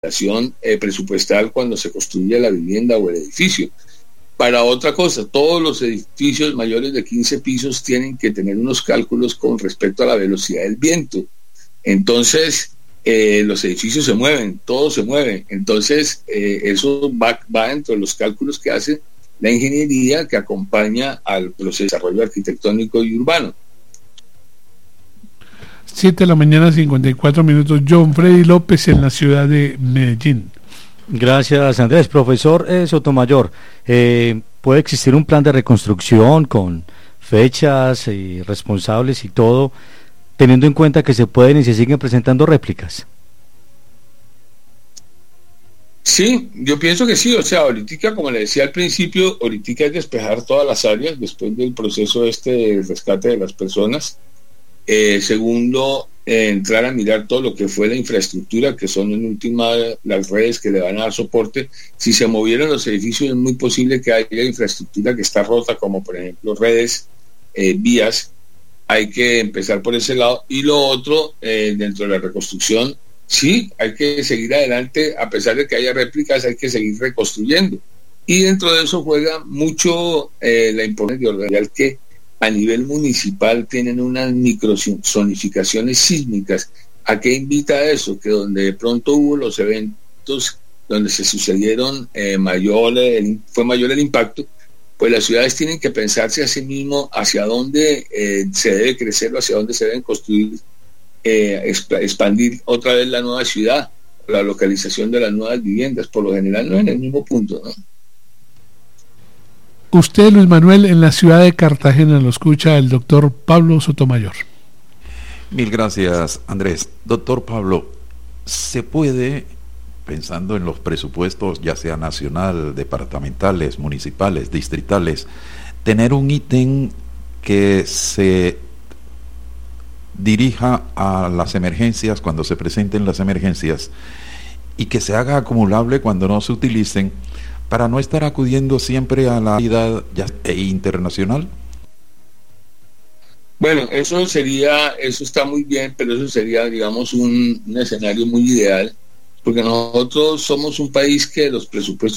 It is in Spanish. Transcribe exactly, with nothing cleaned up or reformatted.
eh, presupuestal cuando se construye la vivienda o el edificio. Para otra cosa, todos los edificios mayores de quince pisos tienen que tener unos cálculos con respecto a la velocidad del viento. Entonces, eh, los edificios se mueven, todos se mueven. Entonces, eh, eso va, va dentro de los cálculos que hace la ingeniería que acompaña al proceso de desarrollo arquitectónico y urbano. siete de la mañana, cincuenta y cuatro minutos. John Freddy López en la ciudad de Medellín. Gracias, Andrés. Profesor eh, Sotomayor, eh, ¿puede existir un plan de reconstrucción con fechas y responsables y todo, teniendo en cuenta que se pueden y se siguen presentando réplicas? Sí, yo pienso que sí. O sea, ahorita, como le decía al principio, ahorita es despejar todas las áreas después del proceso este de rescate de las personas. Eh, segundo, eh, entrar a mirar todo lo que fue la infraestructura, que son en última las redes que le van a dar soporte. Si se movieron los edificios, es muy posible que haya infraestructura que está rota, como por ejemplo redes, eh, vías. Hay que empezar por ese lado. Y lo otro, eh, dentro de la reconstrucción, sí, hay que seguir adelante. A pesar de que haya réplicas, hay que seguir reconstruyendo. Y dentro de eso juega mucho eh, la importancia de organizar que a nivel municipal tienen unas microzonificaciones sísmicas. ¿A qué invita eso? Que donde de pronto hubo los eventos donde se sucedieron, eh, mayor, el, fue mayor el impacto, pues las ciudades tienen que pensarse a sí mismo hacia dónde eh, se debe crecer o hacia dónde se deben construir, eh, expandir otra vez la nueva ciudad, la localización de las nuevas viviendas. Por lo general no en el mismo punto, ¿no? Usted, Luis Manuel, en la ciudad de Cartagena, lo escucha el doctor Pablo Sotomayor. Mil gracias, Andrés. Doctor Pablo, ¿se puede, pensando en los presupuestos, ya sea nacional, departamentales, municipales, distritales, tener un ítem que se dirija a las emergencias, cuando se presenten las emergencias, y que se haga acumulable cuando no se utilicen, para no estar acudiendo siempre a la realidad e internacional? Bueno, eso sería, eso está muy bien, pero eso sería, digamos, un, un escenario muy ideal, porque nosotros somos un país que los presupuestos